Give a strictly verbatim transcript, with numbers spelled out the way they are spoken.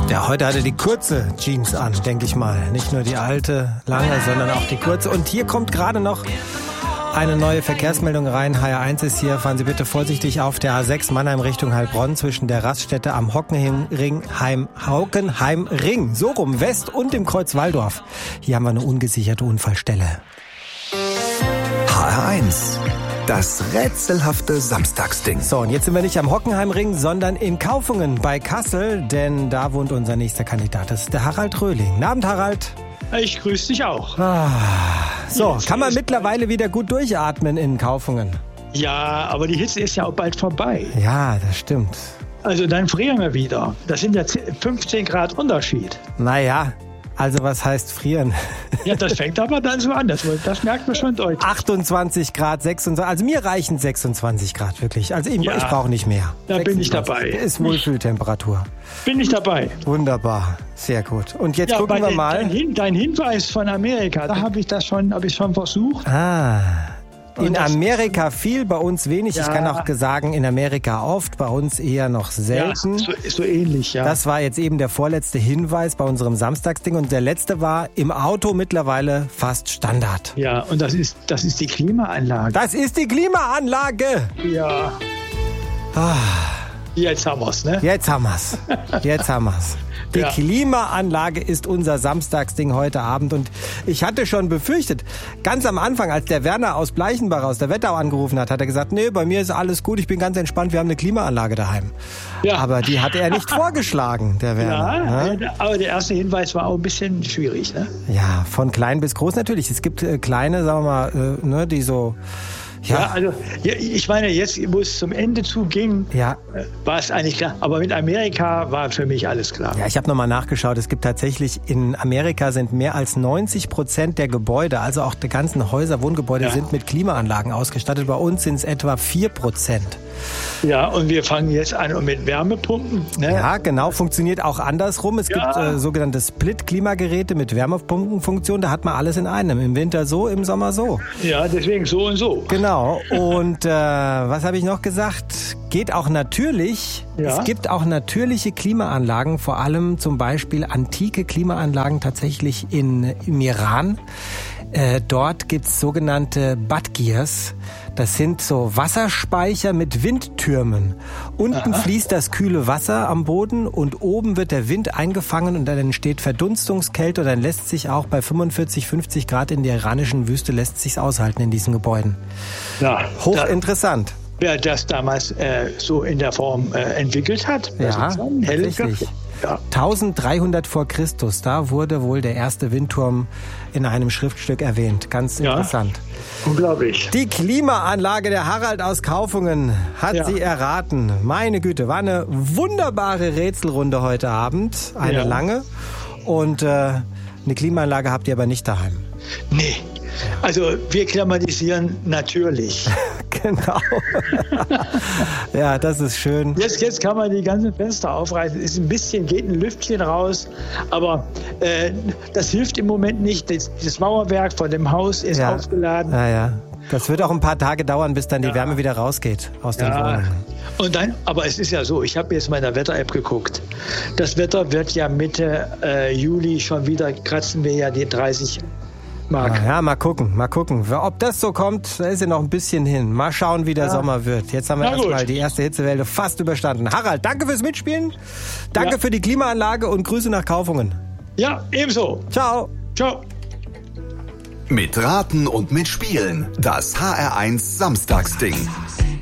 Ja, heute hatte die kurze Jeans an, denke ich mal. Nicht nur die alte, lange, sondern auch die kurze. Und hier kommt gerade noch eine neue Verkehrsmeldung rein. H R eins ist hier. Fahren Sie bitte vorsichtig auf der A sechs Mannheim Richtung Heilbronn zwischen der Raststätte am Hockenheimring, Heim, Hockenheimring, so rum, West und dem Kreuz Walldorf. Hier haben wir eine ungesicherte Unfallstelle. H R eins. Das rätselhafte Samstagsding. So, und jetzt sind wir nicht am Hockenheimring, sondern in Kaufungen bei Kassel, denn da wohnt unser nächster Kandidat. Das ist der Harald Röhling. Guten Abend, Harald. Ich grüße dich auch. Ah, so, kann man mittlerweile wieder gut durchatmen in Kaufungen? Ja, aber die Hitze ist ja auch bald vorbei. Ja, das stimmt. Also dann frieren wir wieder. Das sind ja fünfzehn Grad Unterschied. Naja, also was heißt frieren? Ja, das fängt aber dann so an. Das, das merkt man schon deutlich. achtundzwanzig Grad, sechsundzwanzig. Also mir reichen sechsundzwanzig Grad wirklich. Also ich, Ja, ich brauche nicht mehr. Da bin ich dabei. Ist Wohlfühltemperatur. Bin ich dabei. Wunderbar, sehr gut. Und jetzt Ja, gucken wir den, mal. Dein, Hin, dein Hinweis von Amerika, da habe ich das schon, habe ich schon versucht. Ah. In Und das- Amerika viel, bei uns wenig. Ja. Ich kann auch sagen, in Amerika oft, bei uns eher noch Ja, selten. so, so ähnlich, ja. Das war jetzt eben der vorletzte Hinweis bei unserem Samstagsding. Und der letzte war im Auto mittlerweile fast Standard. ja, und das ist, das ist die Klimaanlage. Das ist die Klimaanlage. Ja. Jetzt haben wir's, ne? Jetzt haben wir's. Jetzt haben wir's. Die Ja. Klimaanlage ist unser Samstagsding heute Abend. Und ich hatte schon befürchtet, ganz am Anfang, als der Werner aus Bleichenbach aus der Wetterau angerufen hat, hat er gesagt, nee, bei mir ist alles gut, ich bin ganz entspannt, wir haben eine Klimaanlage daheim. Ja. Aber die hat er nicht vorgeschlagen, der Werner. Ja, ne? aber der erste Hinweis war auch ein bisschen schwierig, ne? Ja, von klein bis groß natürlich. Es gibt äh, kleine, sagen wir mal, äh, ne, die so... Ja, Ja, also ja, ich meine, jetzt, wo es zum Ende zuging, ja. äh, war es eigentlich klar. Aber mit Amerika war für mich alles klar. Ja, ich habe nochmal nachgeschaut. Es gibt tatsächlich, in Amerika sind mehr als neunzig Prozent der Gebäude, also auch die ganzen Häuser, Wohngebäude, Ja. sind mit Klimaanlagen ausgestattet. Bei uns sind es etwa vier Prozent. Ja, und wir fangen jetzt an mit Wärmepumpen. Ne? Ja, genau, funktioniert auch andersrum. Es Ja. gibt äh, sogenannte Split-Klimageräte mit Wärmepumpenfunktion. Da hat man alles in einem. Im Winter so, im Sommer so. Ja, deswegen so und so. Genau. Und äh, was habe ich noch gesagt? Geht auch natürlich. Ja. Es gibt auch natürliche Klimaanlagen, vor allem zum Beispiel antike Klimaanlagen tatsächlich in, im Iran. Äh, dort gibt's sogenannte Badgirs. Das sind so Wasserspeicher mit Windtürmen. Unten Aha. fließt das kühle Wasser am Boden und oben wird der Wind eingefangen und dann entsteht Verdunstungskälte und dann lässt sich auch bei fünfundvierzig, fünfzig Grad in der iranischen Wüste lässt sich's aushalten in diesen Gebäuden. Ja, da, Hochinteressant. wer das damals äh, so in der Form äh, entwickelt hat. das Ja, ist ein helle tatsächlich. Köpfe. Ja. dreizehnhundert vor Christus, da wurde wohl der erste Windturm in einem Schriftstück erwähnt. Ganz Ja. interessant. Unglaublich. Die Klimaanlage der Harald aus Kaufungen hat Ja. sie erraten. Meine Güte, war eine wunderbare Rätselrunde heute Abend. Eine Ja. lange. Und äh, eine Klimaanlage habt ihr aber nicht daheim. Nee. Also wir klimatisieren natürlich. Genau. Ja, das ist schön. Jetzt, jetzt kann man die ganzen Fenster aufreißen. Ist ein bisschen, geht ein Lüftchen raus. Aber äh, das hilft im Moment nicht. Das, das Mauerwerk von dem Haus ist Ja. aufgeladen. Ja, ja. Das wird auch ein paar Tage dauern, bis dann die Ja. Wärme wieder rausgeht aus den Ja. Wohnungen. Und dann, aber es ist ja so, ich habe jetzt mal in der Wetter-App geguckt. Das Wetter wird ja Mitte äh, Juli schon wieder, kratzen wir ja die dreißig Mark. Ja, mal gucken, mal gucken. Ob das so kommt, da ist ja noch ein bisschen hin. Mal schauen, wie der Ja. Sommer wird. Jetzt haben wir Na gut. erstmal die erste Hitzewelle fast überstanden. Harald, danke fürs Mitspielen. Danke Ja. für die Klimaanlage und Grüße nach Kaufungen. Ja, ebenso. Ciao. Ciao. Mit Raten und mit Spielen. Das H R eins Samstagsding.